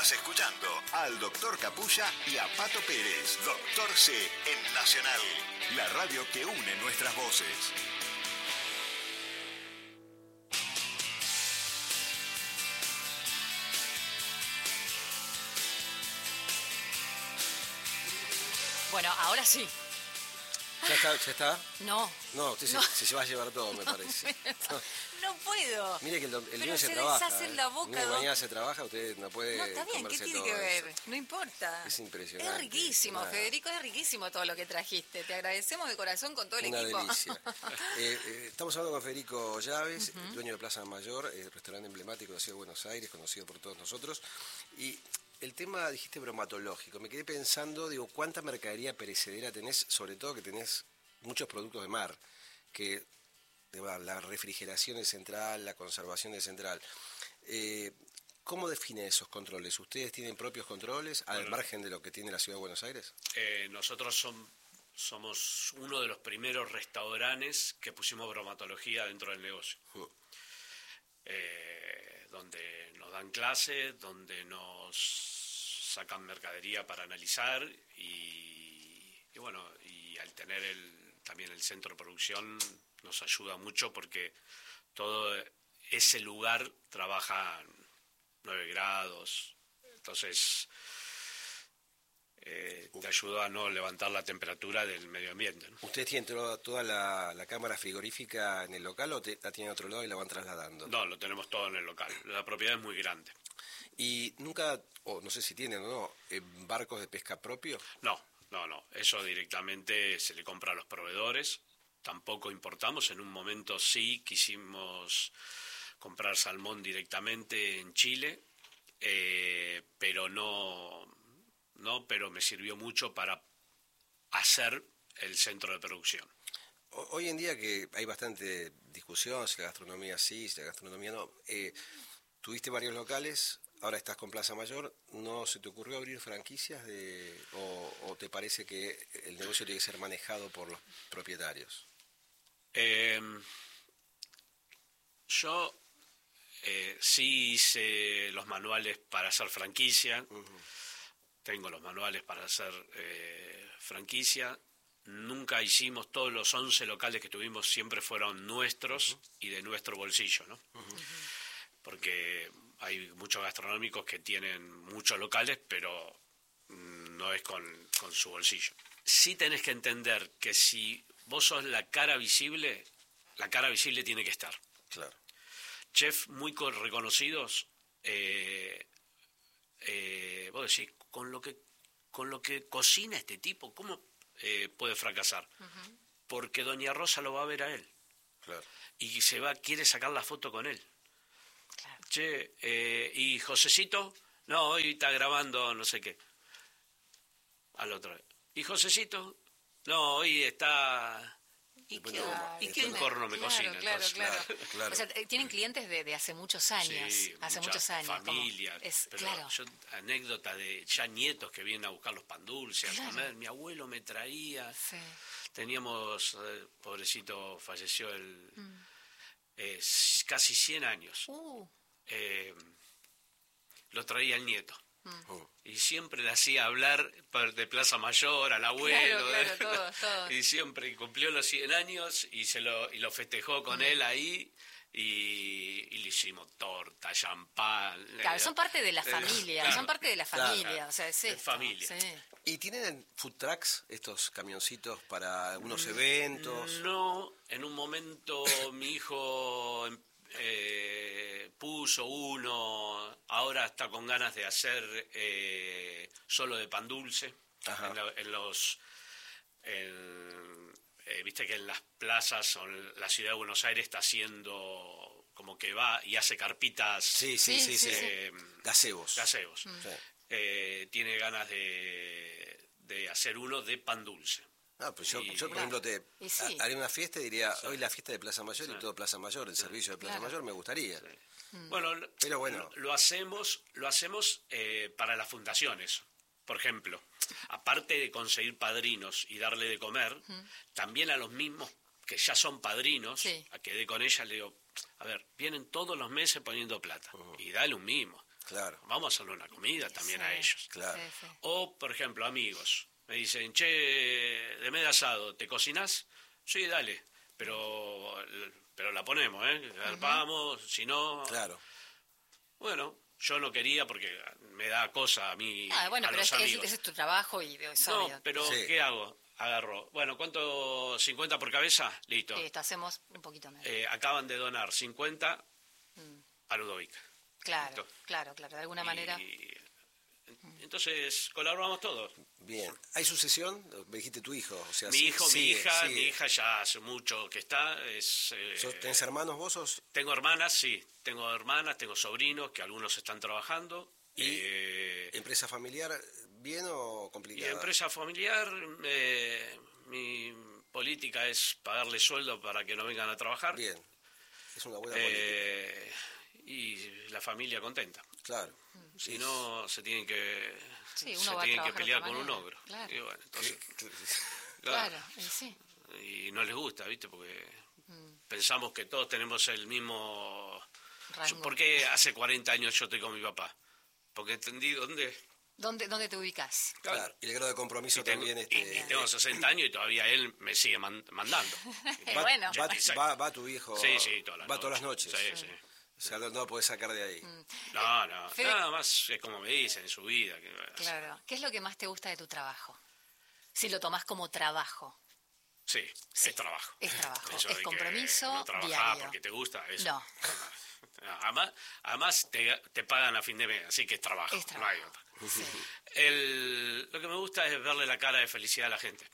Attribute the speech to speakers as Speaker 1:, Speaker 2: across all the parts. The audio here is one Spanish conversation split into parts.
Speaker 1: Estás escuchando al Doctor Capulla y a Pato Pérez, Doctor C en Nacional, la radio que une nuestras voces.
Speaker 2: Bueno, ahora sí.
Speaker 3: ¿Ya está?
Speaker 2: No.
Speaker 3: No, usted se va a llevar todo, me parece.
Speaker 2: No puedo.
Speaker 3: Mire que el lunes se
Speaker 2: se
Speaker 3: trabaja.
Speaker 2: deshace en la boca.
Speaker 3: El lunes de mañana se trabaja, usted no puede.
Speaker 2: No, está bien, ¿qué tiene que ver? No importa.
Speaker 3: Es impresionante.
Speaker 2: Es riquísimo,
Speaker 3: nada.
Speaker 2: Federico, es riquísimo todo lo que trajiste. Te agradecemos de corazón con todo el
Speaker 3: Una
Speaker 2: equipo.
Speaker 3: delicia. Estamos hablando con Federico Llaves, dueño de Plaza Mayor, restaurante emblemático de la Ciudad de Buenos Aires, conocido por todos nosotros. Y el tema, dijiste, bromatológico. Me quedé pensando, digo, ¿cuánta mercadería perecedera tenés? Sobre todo que tenés muchos productos de mar, que la refrigeración es central, la conservación es central. ¿Cómo define esos controles? ¿Ustedes tienen propios controles al margen de lo que tiene la Ciudad de Buenos Aires?
Speaker 4: Nosotros somos uno de los primeros restaurantes que pusimos bromatología dentro del negocio. Donde nos dan clases, donde nos sacan mercadería para analizar y bueno, y al tener también el centro de producción nos ayuda mucho porque todo ese lugar trabaja 9 grados, entonces te ayuda a no levantar la temperatura del medio ambiente, ¿no?
Speaker 3: ¿Ustedes tienen toda la cámara frigorífica en el local o la tienen en otro lado y la van trasladando?
Speaker 4: No, lo tenemos todo en el local, la propiedad es muy grande.
Speaker 3: ¿Y nunca, o no sé si tienen o no, barcos de pesca propio?
Speaker 4: No, eso directamente se le compra a los proveedores, tampoco importamos, en un momento sí quisimos comprar salmón directamente en Chile, pero pero me sirvió mucho para hacer el centro de producción.
Speaker 3: Hoy en día que hay bastante discusión si la gastronomía sí, si la gastronomía no, tuviste varios locales, ahora estás con Plaza Mayor, ¿no se te ocurrió abrir franquicias o te parece que el negocio tiene que ser manejado por los propietarios?
Speaker 4: Yo sí hice los manuales para hacer franquicia, tengo los manuales para hacer franquicia, nunca hicimos, todos los 11 locales que tuvimos siempre fueron nuestros y de nuestro bolsillo, ¿no? Porque hay muchos gastronómicos que tienen muchos locales, pero no es con su bolsillo. Sí tenés que entender que si vos sos la cara visible tiene que estar.
Speaker 3: Claro.
Speaker 4: Chefs muy reconocidos, vos decís, con lo que cocina este tipo, ¿cómo puede fracasar? Porque Doña Rosa lo va a ver a él.
Speaker 3: Claro.
Speaker 4: Y quiere sacar la foto con él.
Speaker 2: Claro.
Speaker 4: Che, ¿y Josecito? No, hoy está grabando no sé qué. Al otro. ¿Y Josecito? No, hoy está... ¿Y qué corno me cocina?
Speaker 2: Claro.
Speaker 3: Claro.
Speaker 2: O sea, tienen clientes de hace muchos años.
Speaker 4: Sí,
Speaker 2: hace
Speaker 4: muchas
Speaker 2: muchos años.
Speaker 4: familias. Pero
Speaker 2: claro.
Speaker 4: yo, anécdota de ya nietos que vienen a buscar los pan dulces, a comer. Mi abuelo me traía.
Speaker 2: Sí.
Speaker 4: Teníamos, pobrecito, falleció casi 100 años. Lo traía el nieto. Y siempre le hacía hablar de Plaza Mayor al abuelo.
Speaker 2: Claro, todo.
Speaker 4: Y siempre cumplió los 100 años y lo festejó con él ahí. Y le hicimos torta, champán.
Speaker 2: Claro, son parte de la familia,
Speaker 4: claro,
Speaker 2: son parte de la familia,
Speaker 4: claro,
Speaker 2: o sea, es esto,
Speaker 4: familia.
Speaker 2: Sí.
Speaker 3: ¿Y tienen food trucks, estos camioncitos para algunos eventos?
Speaker 4: No, en un momento mi hijo puso uno, ahora está con ganas de hacer solo de pan dulce.
Speaker 3: Ajá.
Speaker 4: Viste que en las plazas la ciudad de Buenos Aires está haciendo como que va y hace carpitas.
Speaker 3: Sí. Gazebos.
Speaker 4: Gazebos.
Speaker 3: Sí.
Speaker 4: Tiene ganas de hacer uno de pan dulce.
Speaker 3: Pues yo por ejemplo, haré una fiesta y diría, hoy la fiesta de Plaza Mayor y todo Plaza Mayor, el servicio de Plaza Mayor me gustaría.
Speaker 4: Sí. Bueno, lo hacemos para las fundaciones. Por ejemplo, aparte de conseguir padrinos y darle de comer, también a los mismos que ya son padrinos, a quedé con ella, le digo, a ver, vienen todos los meses poniendo plata, y dale un mimo.
Speaker 3: Claro.
Speaker 4: Vamos a hacerle una comida también a ellos.
Speaker 3: Claro.
Speaker 2: Sí.
Speaker 4: O, por ejemplo, amigos, me dicen, che, de medio asado, ¿te cocinás? Sí, dale, pero la ponemos, vamos, si no...
Speaker 3: Claro.
Speaker 4: Bueno, yo no quería porque me da cosa a mí,
Speaker 2: Bueno,
Speaker 4: a
Speaker 2: pero
Speaker 4: los amigos.
Speaker 2: ese es tu trabajo y es
Speaker 4: No,
Speaker 2: obvio.
Speaker 4: pero
Speaker 3: Sí.
Speaker 4: ¿qué hago? Agarro. Bueno, ¿cuánto? ¿50 por cabeza? Listo.
Speaker 2: Listo, hacemos un poquito menos.
Speaker 4: Acaban de donar 50 a Ludovic.
Speaker 2: Claro,
Speaker 4: listo.
Speaker 2: claro, de alguna manera.
Speaker 4: Entonces, colaboramos todos.
Speaker 3: Bien. ¿Hay sucesión? Me dijiste tu hijo. O sea,
Speaker 4: Mi hijo,
Speaker 3: sigue.
Speaker 4: mi hija ya hace mucho que está.
Speaker 3: ¿Tenés hermanos vos?
Speaker 4: Tengo hermanas, sí. Tengo hermanas, tengo sobrinos que algunos están trabajando.
Speaker 3: ¿Y empresa familiar bien o
Speaker 4: Y
Speaker 3: complicada?
Speaker 4: empresa familiar, mi política es pagarle sueldo para que no vengan a trabajar.
Speaker 3: Bien. Es una buena política.
Speaker 4: Y la familia contenta.
Speaker 3: Claro.
Speaker 4: Si no, se tienen que,
Speaker 2: Sí,
Speaker 4: se
Speaker 2: uno va a
Speaker 4: tienen que
Speaker 2: trabajar de
Speaker 4: pelear
Speaker 2: otra
Speaker 4: con un
Speaker 2: manera,
Speaker 4: ogro.
Speaker 2: claro.
Speaker 4: Y bueno, entonces,
Speaker 2: Claro, sí.
Speaker 4: y no les gusta, ¿viste? Porque pensamos que todos tenemos el mismo...
Speaker 2: Rango.
Speaker 4: ¿Por qué hace 40 años yo estoy con mi papá? Porque entendí
Speaker 2: ¿Dónde te ubicas?
Speaker 3: Claro. Y el grado de compromiso también...
Speaker 4: y tengo 60 años y todavía él me sigue mandando.
Speaker 2: Bueno.
Speaker 3: Va tu viejo...
Speaker 4: Sí, todas las
Speaker 3: va
Speaker 4: noches.
Speaker 3: todas las noches.
Speaker 4: Sí.
Speaker 3: O sea, no lo podés sacar de ahí.
Speaker 4: No,
Speaker 2: Fede-
Speaker 4: nada más es como me dicen en su vida.
Speaker 2: Claro. ¿Qué es lo que más te gusta de tu trabajo? Si lo tomás como trabajo.
Speaker 4: Sí,
Speaker 2: Sí,
Speaker 4: es trabajo.
Speaker 2: es trabajo,
Speaker 4: Eso
Speaker 2: es
Speaker 4: de que
Speaker 2: compromiso
Speaker 4: no trabajás
Speaker 2: diario.
Speaker 4: porque te gusta, eso.
Speaker 2: No.
Speaker 4: Además te pagan a fin de mes, así que es trabajo.
Speaker 2: Es
Speaker 4: No hay
Speaker 2: trabajo.
Speaker 4: otra.
Speaker 2: Sí.
Speaker 4: Lo que me gusta es verle la cara de felicidad a la gente.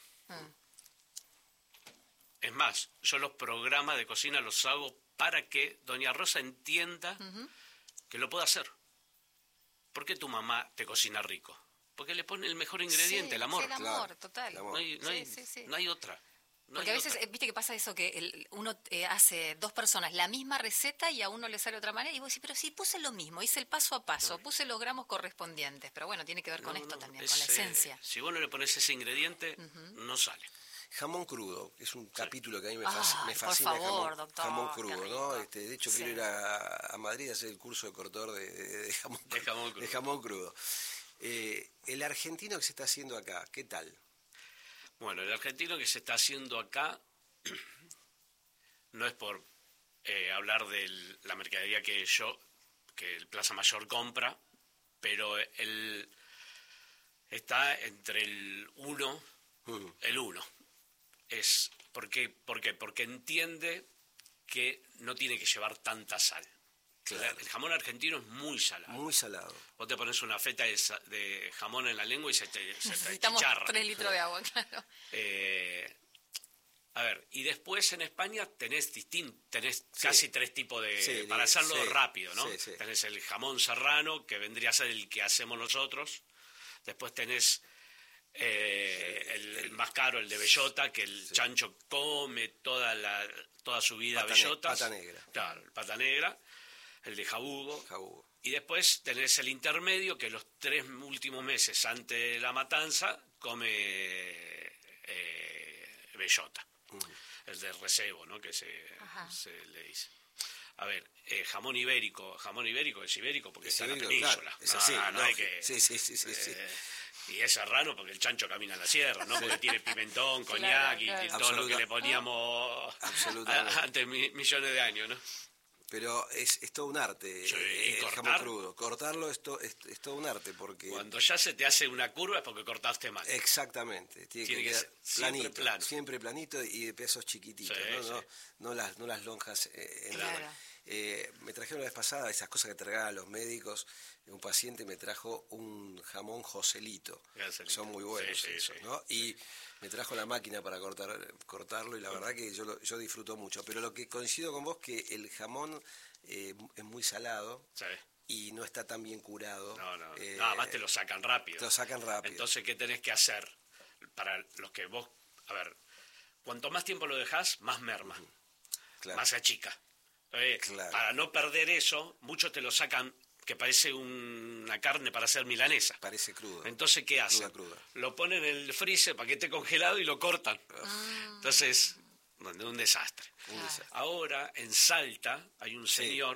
Speaker 4: Es más, yo los programas de cocina los hago para que doña Rosa entienda que lo puede hacer. ¿Por qué tu mamá te cocina rico? Porque le pone el mejor ingrediente,
Speaker 2: Sí,
Speaker 4: el amor.
Speaker 2: sí, el amor,
Speaker 3: Claro,
Speaker 2: total.
Speaker 3: el amor.
Speaker 2: Sí.
Speaker 4: No hay otra. No
Speaker 2: Porque
Speaker 4: hay
Speaker 2: a veces,
Speaker 4: otra.
Speaker 2: viste que pasa eso, que uno hace dos personas la misma receta y a uno le sale de otra manera. Y vos decís, pero sí, puse lo mismo, hice el paso a paso, puse los gramos correspondientes. Pero bueno, tiene que ver con esto también, con la esencia.
Speaker 4: Si vos no le pones ese ingrediente, no sale.
Speaker 3: Jamón crudo, es un capítulo que a mí me
Speaker 2: Ay,
Speaker 3: fascina.
Speaker 2: por favor,
Speaker 3: jamón,
Speaker 2: doctor,
Speaker 3: jamón
Speaker 2: qué
Speaker 3: crudo,
Speaker 2: rico.
Speaker 3: ¿no? De hecho,
Speaker 2: Sí.
Speaker 3: quiero ir a Madrid a hacer el curso de cortador de jamón,
Speaker 4: De jamón crudo.
Speaker 3: de jamón crudo. El argentino que se está haciendo acá, ¿qué tal?
Speaker 4: Bueno, el argentino que se está haciendo acá no es por hablar de la mercadería que el Plaza Mayor compra, pero él está entre el 1, el 1. ¿Por qué? Porque entiende que no tiene que llevar tanta sal.
Speaker 3: Claro.
Speaker 4: El jamón argentino es muy salado.
Speaker 3: Muy salado.
Speaker 4: Vos te pones una feta de jamón en la lengua y se te
Speaker 2: Necesitamos
Speaker 4: chicharra.
Speaker 2: 3 litros de agua, claro.
Speaker 4: A ver, y después en España tenés casi 3 tipos de...
Speaker 3: Sí,
Speaker 4: para hacerlo
Speaker 3: sí,
Speaker 4: rápido, ¿no?
Speaker 3: sí.
Speaker 4: Tenés el jamón serrano, que vendría a ser el que hacemos nosotros. Después tenés el más caro, el de bellota, que el chancho come toda su vida bellota.
Speaker 3: Pata negra.
Speaker 4: Claro, el pata negra. El de jabugo.
Speaker 3: Jabugo.
Speaker 4: Y después tenés el intermedio, que los 3 últimos meses antes de la matanza come bellota. El de recebo, ¿no? Que se le dice. A ver, jamón ibérico es ibérico porque está en la península.
Speaker 3: Claro, es así,
Speaker 4: no hay que...
Speaker 3: Sí.
Speaker 4: Y es serrano porque el chancho camina en la sierra, ¿no? Porque tiene pimentón,
Speaker 2: Claro,
Speaker 4: coñac y
Speaker 2: claro.
Speaker 4: todo lo que le poníamos
Speaker 3: Absolutamente.
Speaker 4: antes millones de años, ¿no?
Speaker 3: Pero es todo un arte,
Speaker 4: Sí, y
Speaker 3: el
Speaker 4: cortar.
Speaker 3: jamón crudo. Cortarlo es todo un arte porque...
Speaker 4: Cuando ya se te hace una curva es porque cortaste mal.
Speaker 3: Exactamente, tiene que
Speaker 4: que
Speaker 3: quedar
Speaker 4: ser siempre plano.
Speaker 3: siempre planito y de pesos chiquititos,
Speaker 4: Sí,
Speaker 3: ¿no?
Speaker 4: sí.
Speaker 3: No las lonjas enormes.
Speaker 2: Claro.
Speaker 3: Me trajeron la vez pasada esas cosas que te regalan los médicos. Un paciente me trajo un jamón Joselito.
Speaker 4: Joselito.
Speaker 3: Son muy buenos
Speaker 4: Sí,
Speaker 3: esos,
Speaker 4: sí.
Speaker 3: ¿no? Y me trajo la máquina para cortarlo y la verdad que yo disfruto mucho. Pero lo que coincido con vos que el jamón es muy salado.
Speaker 4: Sí.
Speaker 3: Y no está tan bien curado.
Speaker 4: No, además te lo sacan rápido.
Speaker 3: Te lo sacan rápido.
Speaker 4: Entonces, ¿qué tenés que hacer? Para los que vos... A ver, cuanto más tiempo lo dejás, más merma.
Speaker 3: Claro.
Speaker 4: Más se achica. Entonces,
Speaker 3: Claro.
Speaker 4: para no perder eso, muchos te lo sacan que parece una carne para hacer milanesa.
Speaker 3: Parece crudo.
Speaker 4: Entonces, ¿qué hacen?
Speaker 3: Cruda.
Speaker 4: Lo ponen en el freezer para que esté congelado y lo cortan. Entonces, un desastre.
Speaker 3: Un desastre.
Speaker 4: Ahora, en Salta, hay un señor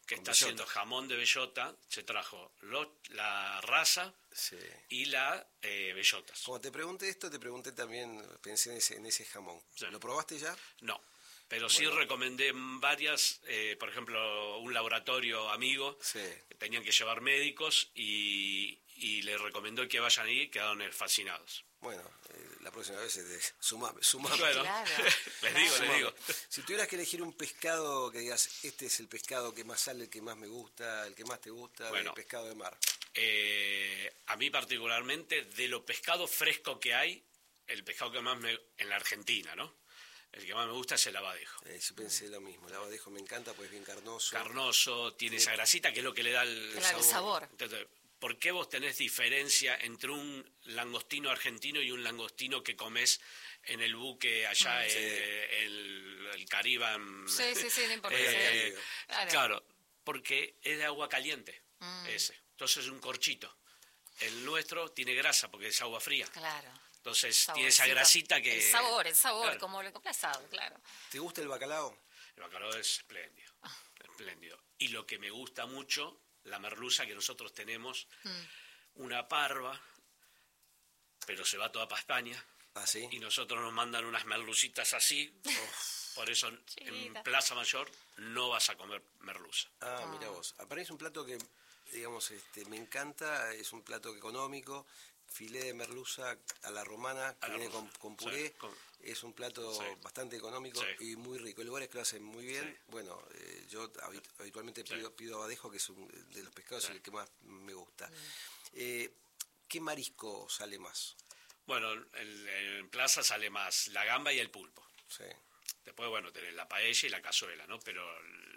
Speaker 4: que
Speaker 3: Con
Speaker 4: está
Speaker 3: bellota.
Speaker 4: haciendo jamón de bellota, se trajo la raza
Speaker 3: Sí.
Speaker 4: y la bellotas.
Speaker 3: Como te pregunté esto, te pregunté también, pensé en ese jamón.
Speaker 4: Sí.
Speaker 3: ¿Lo probaste ya?
Speaker 4: No, pero sí
Speaker 3: Bueno.
Speaker 4: recomendé varias, por ejemplo, un laboratorio amigo,
Speaker 3: Sí.
Speaker 4: que tenían que llevar médicos y les recomendó que vayan ahí y quedaron fascinados.
Speaker 3: Bueno, la próxima vez sumame.
Speaker 4: Bueno,
Speaker 2: Claro,
Speaker 4: les digo.
Speaker 3: Si tuvieras que elegir un pescado que digas, este es el pescado que más sale, el que más me gusta, el que más te gusta,
Speaker 4: Bueno.
Speaker 3: de pescado de mar.
Speaker 4: A mí particularmente, de lo pescado fresco que hay, el pescado que más en la Argentina, ¿no? El que más me gusta es el abadejo.
Speaker 3: Yo pensé lo mismo, el abadejo me encanta, pues es bien carnoso.
Speaker 4: Carnoso, tiene esa grasita que es lo que le da el
Speaker 2: Claro, el sabor.
Speaker 4: Entonces, ¿por qué vos tenés diferencia entre un langostino argentino y un langostino que comés en el buque allá, el Caribe?
Speaker 2: Sí, no importa.
Speaker 4: Eh,
Speaker 2: sí.
Speaker 4: Claro, porque es de agua caliente, ese. Entonces es un corchito. El nuestro tiene grasa porque es agua fría.
Speaker 2: Claro.
Speaker 4: Entonces tiene esa
Speaker 2: Saborcito.
Speaker 4: grasita que...
Speaker 2: El sabor,
Speaker 4: Claro.
Speaker 2: como le compras asado, claro.
Speaker 3: ¿Te gusta el bacalao?
Speaker 4: El bacalao es espléndido. Y lo que me gusta mucho, la merluza que nosotros tenemos, una parva, pero se va toda para España.
Speaker 3: Ah, sí.
Speaker 4: Y nosotros nos mandan unas merlucitas así. Por eso en
Speaker 2: Chiquita.
Speaker 4: Plaza Mayor no vas a comer merluza.
Speaker 3: Mira vos. Para mí es un plato que, digamos, me encanta, es un plato económico. Filé de merluza a la romana, que viene con puré.
Speaker 4: Sí,
Speaker 3: Es un plato
Speaker 4: Sí.
Speaker 3: bastante económico
Speaker 4: Sí.
Speaker 3: y muy rico. Hay lugares que lo hacen muy bien.
Speaker 4: Sí.
Speaker 3: Bueno, yo habitualmente pido abadejo, que es de los pescados el que más me gusta. ¿Qué marisco sale más?
Speaker 4: Bueno, en Plaza sale más la gamba y el pulpo.
Speaker 3: Sí.
Speaker 4: Después, bueno, tenés la paella y la cazuela, ¿no? Pero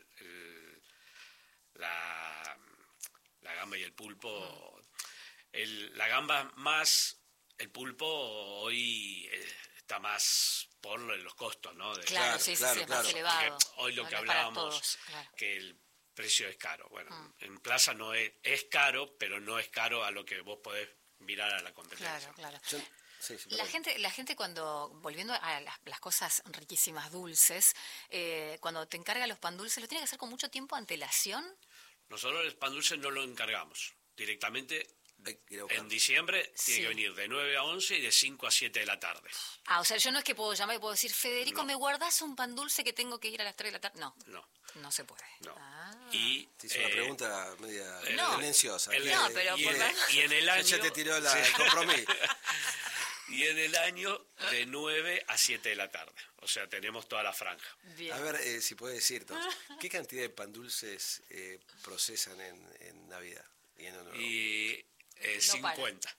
Speaker 4: la gamba y el pulpo... la gamba más, el pulpo hoy está más por los costos, ¿no?
Speaker 2: Claro, sí, es
Speaker 3: claro.
Speaker 2: más elevado.
Speaker 4: Porque hoy lo
Speaker 2: No
Speaker 4: que
Speaker 2: es para
Speaker 4: hablábamos,
Speaker 2: todos, claro.
Speaker 4: que el precio es caro. Bueno, en Plaza no es caro, pero no es caro a lo que vos podés mirar a la competencia.
Speaker 2: Claro.
Speaker 3: Sí,
Speaker 2: La gente cuando, volviendo a las cosas riquísimas, dulces, cuando te encarga los pan dulces, ¿lo tiene que hacer con mucho tiempo antelación?
Speaker 4: Nosotros el pan dulce no lo encargamos. Directamente en
Speaker 3: diciembre.
Speaker 4: diciembre tiene que venir de 9 a 11 y de 5 a 7 de la tarde.
Speaker 2: O sea, yo no es que puedo llamar y puedo decir, Federico, ¿me guardás un pan dulce que tengo que ir a las 3 de la tarde? No se puede.
Speaker 4: No.
Speaker 2: Ah.
Speaker 4: Y
Speaker 3: Te hizo una pregunta media
Speaker 2: No.
Speaker 3: tendenciosa.
Speaker 2: No, pero
Speaker 4: y,
Speaker 2: por
Speaker 4: en,
Speaker 2: ver-
Speaker 4: y en el año...
Speaker 3: Ya te tiró el compromiso.
Speaker 4: Y en el año de 9 a 7 de la tarde. O sea, tenemos toda la franja.
Speaker 2: Bien.
Speaker 3: A ver, si puedes decirnos, ¿qué cantidad de pan dulces procesan en Navidad y en Año Nuevo?
Speaker 4: Y
Speaker 2: para.
Speaker 4: 50.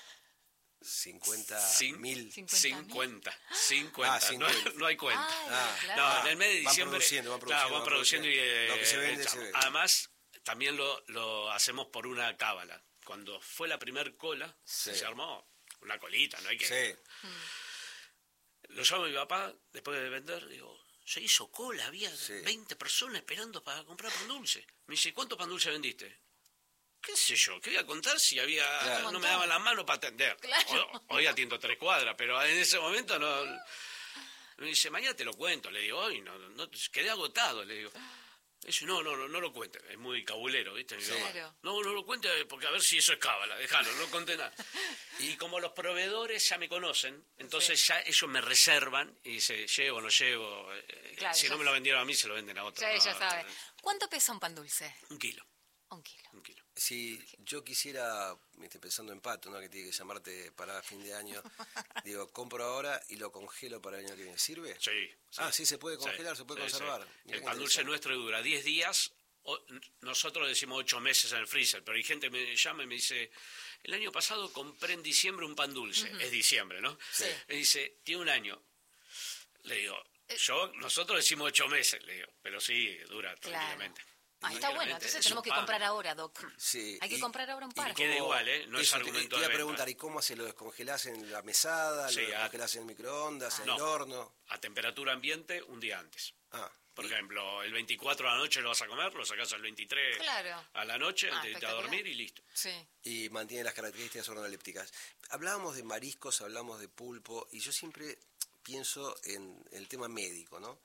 Speaker 3: 50.000.
Speaker 2: 50.000.
Speaker 4: 50. No hay cuenta.
Speaker 2: Ay, claro.
Speaker 4: No, en el mes de
Speaker 3: Van
Speaker 4: diciembre...
Speaker 3: produciendo,
Speaker 4: Claro, van produciendo y...
Speaker 3: Lo que se vende, se vende.
Speaker 4: Además, también lo hacemos por una cábala. Cuando fue la primer cola,
Speaker 3: Sí.
Speaker 4: se armó una colita, no hay que...
Speaker 3: Sí.
Speaker 4: Lo llamo a mi papá, después de vender, digo, se hizo cola, había
Speaker 3: Sí.
Speaker 4: 20 personas esperando para comprar pan dulce. Me dice, ¿cuántos pan dulce vendiste? ¿Qué sé yo? ¿Qué voy a contar si había
Speaker 3: Claro.
Speaker 4: no me daban las manos para atender?
Speaker 2: Claro.
Speaker 4: Hoy atiendo 3 cuadras, pero en ese momento no... Me dice, mañana te lo cuento. Le digo, hoy no quedé agotado, le digo. Dice, no lo cuente, es muy cabulero, ¿viste? Mi mamá.
Speaker 2: Claro.
Speaker 4: No lo cuente porque a ver si eso es cábala, déjalo, no conté nada. Y como los proveedores ya me conocen, entonces ya ellos me reservan y dice, llevo o no llevo.
Speaker 2: Claro,
Speaker 4: si
Speaker 2: ya
Speaker 4: no me lo vendieron a mí, se lo venden a otro.
Speaker 2: Ya
Speaker 4: No,
Speaker 2: ella sabe. ¿Cuánto pesa un pan dulce?
Speaker 4: 1 kilo.
Speaker 2: 1 kilo.
Speaker 3: Si yo quisiera, pensando en Pato, ¿no? Que tiene que llamarte para fin de año, digo, compro ahora y lo congelo para el año que viene, ¿sirve?
Speaker 4: Sí.
Speaker 3: Sí, se puede congelar, se puede
Speaker 4: Sí,
Speaker 3: conservar.
Speaker 4: sí.
Speaker 3: Mirá
Speaker 4: El
Speaker 3: qué
Speaker 4: pan dulce
Speaker 3: interesante.
Speaker 4: nuestro dura 10 días. Nosotros decimos 8 meses en el freezer, pero hay gente que me llama y me dice, el año pasado compré en diciembre un pan dulce. Es diciembre, ¿no?
Speaker 2: Sí.
Speaker 4: Me dice, tiene 1 año. Le digo, nosotros decimos 8 meses, le digo, pero sí, dura tranquilamente.
Speaker 2: Está bueno, entonces
Speaker 4: Es
Speaker 2: tenemos
Speaker 4: un
Speaker 2: que
Speaker 4: pan.
Speaker 2: comprar ahora, Doc.
Speaker 3: Sí,
Speaker 2: Hay que comprar ahora un par.
Speaker 4: y queda igual, ¿eh? No es
Speaker 3: Eso,
Speaker 4: argumento
Speaker 3: te iba
Speaker 4: de
Speaker 3: a preguntar,
Speaker 4: venta.
Speaker 3: ¿y cómo se lo descongelás en la mesada?
Speaker 4: Sí,
Speaker 3: ¿Lo descongelás en el microondas, en
Speaker 4: No.
Speaker 3: el horno?
Speaker 4: A temperatura ambiente, un día antes. Por
Speaker 3: y-
Speaker 4: ejemplo, el 24 a la noche lo vas a comer, lo sacás al 23
Speaker 2: Claro.
Speaker 4: a la noche, antes de irte a
Speaker 2: espectacular.
Speaker 4: dormir y listo.
Speaker 2: Sí.
Speaker 3: y mantiene las características organolépticas. Hablábamos de mariscos, hablamos de pulpo, y yo siempre pienso en el tema médico, ¿no?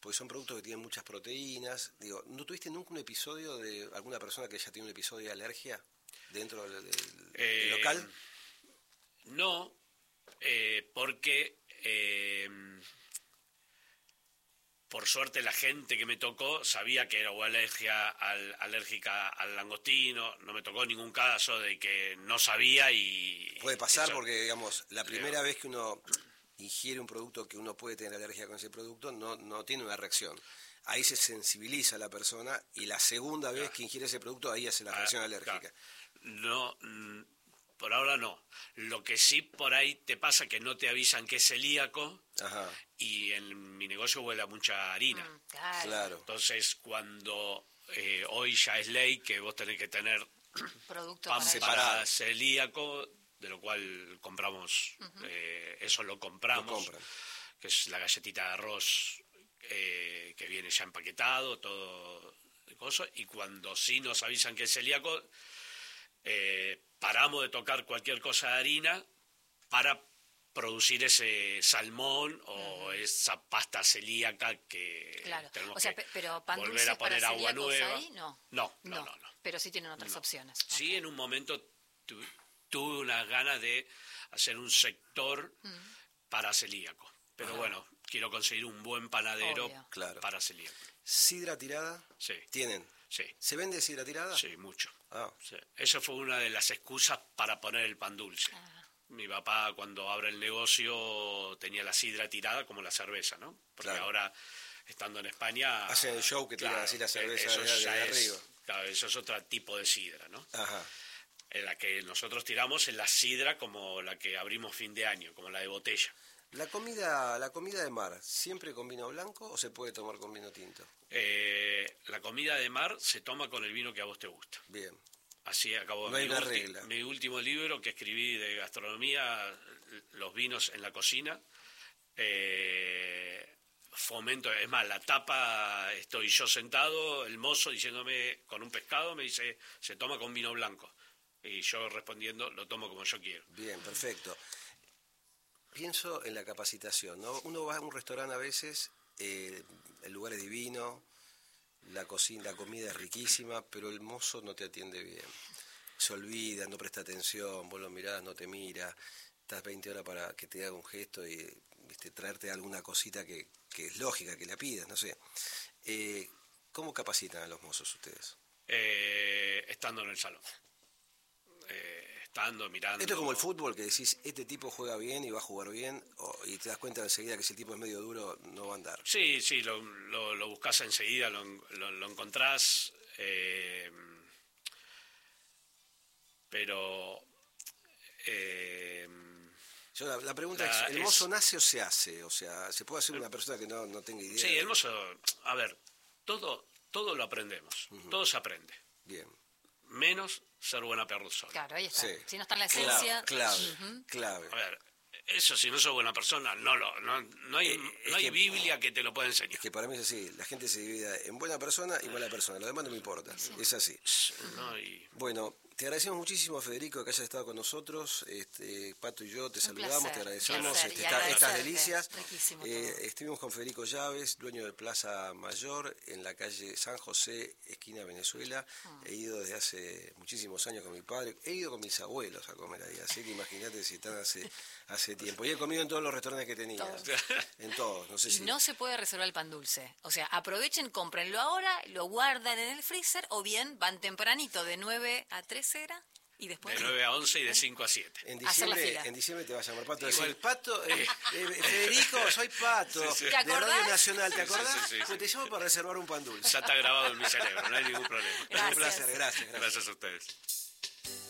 Speaker 3: porque son productos que tienen muchas proteínas. Digo, ¿no tuviste nunca un episodio de alguna persona que ya tiene un episodio de alergia dentro del local?
Speaker 4: No, porque por suerte la gente que me tocó sabía que era o alérgica al langostino. No me tocó ningún caso de que no sabía y...
Speaker 3: Puede pasar porque, digamos, la primera vez que uno ingiere un producto que uno puede tener alergia con ese producto, no tiene una reacción. Ahí se sensibiliza la persona y la segunda vez que ingiere ese producto, ahí hace la reacción alérgica.
Speaker 4: No, por ahora no. Lo que sí por ahí te pasa que no te avisan que es celíaco. Ajá. Y en mi negocio huele a mucha harina.
Speaker 3: Claro.
Speaker 4: Entonces, cuando hoy ya es ley que vos tenés que tener
Speaker 2: producto
Speaker 4: pan para celíaco, de lo cual compramos, eso lo compramos, que es la galletita de arroz que viene ya empaquetado, todo de cosas, y cuando sí nos avisan que es celíaco, paramos de tocar cualquier cosa de harina para producir ese salmón o esa pasta celíaca que tenemos
Speaker 2: pero
Speaker 4: que volver a poner agua nueva.
Speaker 2: Ahí, no.
Speaker 4: No.
Speaker 2: Pero sí tienen otras opciones.
Speaker 4: Sí, en un momento tuve unas ganas de hacer un sector para celíaco. Pero bueno, quiero conseguir un buen panadero para celíaco.
Speaker 3: ¿Sidra tirada?
Speaker 4: Sí.
Speaker 3: ¿Tienen?
Speaker 4: Sí.
Speaker 3: ¿Se vende sidra tirada?
Speaker 4: Sí, mucho. Sí. Eso fue una de las excusas para poner el pan dulce. Mi papá, cuando abre el negocio, tenía la sidra tirada como la cerveza, ¿no? Porque ahora, estando en España...
Speaker 3: Hacen el show que tiran así la cerveza de arriba.
Speaker 4: Claro, eso es otro tipo de sidra, ¿no?
Speaker 3: Ajá.
Speaker 4: La que nosotros tiramos es la sidra como la que abrimos fin de año, como la de botella.
Speaker 3: ¿La comida de mar siempre con vino blanco o se puede tomar con vino tinto?
Speaker 4: La comida de mar se toma con el vino que a vos te gusta.
Speaker 3: Bien.
Speaker 4: Así acabó mi último libro que escribí de gastronomía, los vinos en la cocina. Fomento, es más, la tapa, estoy yo sentado, el mozo diciéndome con un pescado, me dice, se toma con vino blanco. Y yo respondiendo, lo tomo como yo quiero.
Speaker 3: Bien, perfecto. Pienso en la capacitación, ¿no? Uno va a un restaurante a veces, el lugar es divino, la comida es riquísima, pero el mozo no te atiende bien. Se olvida, no presta atención, vos lo mirás, no te mira, estás 20 horas para que te haga un gesto y traerte alguna cosita que es lógica, que la pidas, no sé. ¿Cómo capacitan a los mozos ustedes?
Speaker 4: Estando en el salón. Mirando.
Speaker 3: Esto es como el fútbol, que decís, este tipo juega bien y va a jugar bien, y te das cuenta enseguida que si el tipo es medio duro, no va a andar.
Speaker 4: Sí, lo buscás enseguida, lo encontrás, pero...
Speaker 3: la pregunta es, ¿el mozo nace o se hace? O sea, ¿se puede hacer una persona que no tenga idea?
Speaker 4: Sí, el mozo, a ver, todo lo aprendemos, todo se aprende.
Speaker 3: Bien.
Speaker 4: Menos ser buena persona.
Speaker 2: Claro, ahí está. Sí. Si no está en la esencia...
Speaker 3: Clave.
Speaker 4: A ver, eso si no sos buena persona, no hay Biblia que te lo pueda enseñar.
Speaker 3: Es que para mí es así, la gente se divide en buena persona y mala persona, lo demás no me importa, es así. Bueno, te agradecemos muchísimo, Federico, que hayas estado con nosotros. Pato y yo te saludamos, te agradecemos estas delicias. Estuvimos con Federico Llaves, dueño de Plaza Mayor, en la calle San José, esquina Venezuela. He ido desde hace muchísimos años con mi padre, he ido con mis abuelos a comer ahí, así que imagínate si están hace tiempo. Y he comido en todos los restaurantes que tenía. En todos, no sé si...
Speaker 2: No se puede reservar el pan dulce. O sea, aprovechen, cómprenlo ahora, lo guardan en el freezer, o bien van tempranito de 9 a 3 era, y después...
Speaker 4: De 9 a 11 y de 5 a 7.
Speaker 3: En diciembre te va a llamar Pato. Decir, Pato, Federico, soy Pato, de Radio Nacional, ¿te acordás?
Speaker 4: Sí.
Speaker 3: Pues te llamo para reservar un pan dulce.
Speaker 4: Ya está grabado en mi cerebro, no hay ningún problema.
Speaker 3: Es un placer, gracias.
Speaker 4: Gracias a ustedes.